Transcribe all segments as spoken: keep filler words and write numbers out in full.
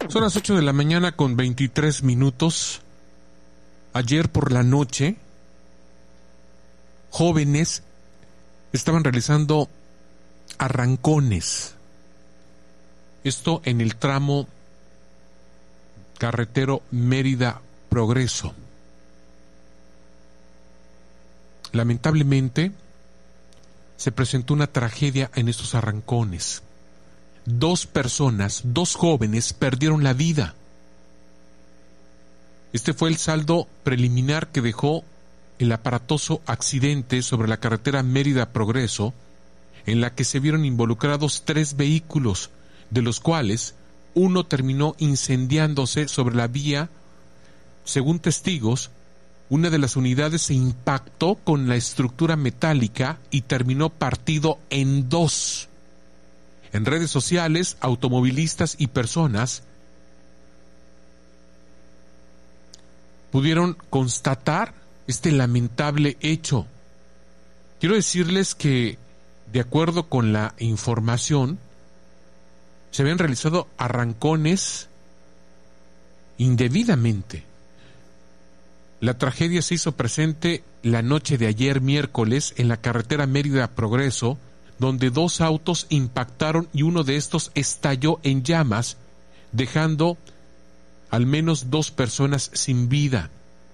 Son las ocho de la mañana con veintitrés minutos. Ayer por la noche, jóvenes estaban realizando arrancones. Esto en el tramo carretero Mérida-Progreso. Lamentablemente, se presentó una tragedia en estos arrancones. Dos personas, dos jóvenes, perdieron la vida. Este fue el saldo preliminar que dejó el aparatoso accidente sobre la carretera Mérida-Progreso, en la que se vieron involucrados tres vehículos, de los cuales uno terminó incendiándose sobre la vía. Según testigos, una de las unidades se impactó con la estructura metálica y terminó partido en dos. En redes sociales, automovilistas y personas pudieron constatar este lamentable hecho. Quiero decirles que, de acuerdo con la información, se habían realizado arrancones indebidamente. La tragedia se hizo presente la noche de ayer miércoles en la carretera Mérida-Progreso, donde dos autos impactaron y uno de estos estalló en llamas, dejando al menos dos personas sin vida.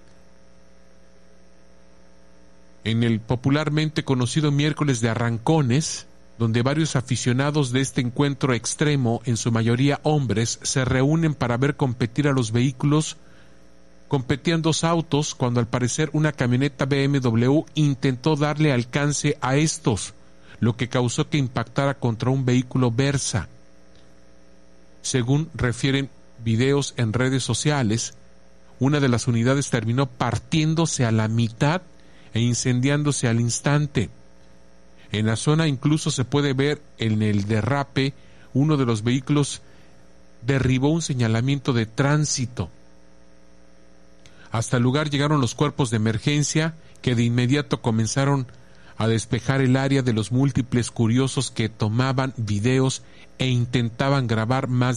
En el popularmente conocido miércoles de arrancones, donde varios aficionados de este encuentro extremo, en su mayoría hombres, se reúnen para ver competir a los vehículos, competían dos autos cuando al parecer una camioneta B M W intentó darle alcance a estos, lo que causó que impactara contra un vehículo Versa. Según refieren videos en redes sociales, una de las unidades terminó partiéndose a la mitad e incendiándose al instante. En la zona incluso se puede ver en el derrape, uno de los vehículos derribó un señalamiento de tránsito. Hasta el lugar llegaron los cuerpos de emergencia, que de inmediato comenzaron a despejar el área de los múltiples curiosos que tomaban videos e intentaban grabar más